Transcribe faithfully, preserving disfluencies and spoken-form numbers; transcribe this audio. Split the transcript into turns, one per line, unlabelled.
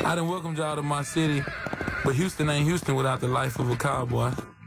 I done welcomed y'all to my city, but Houston ain't Houston without the life of a cowboy.